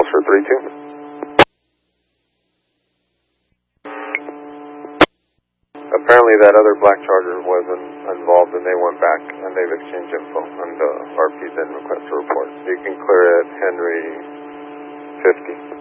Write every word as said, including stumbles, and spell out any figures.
for three two. Apparently that other black Charger wasn't involved and they went back and they've exchanged info and uh, R P didn't request a report. So you can clear it Henry fifty.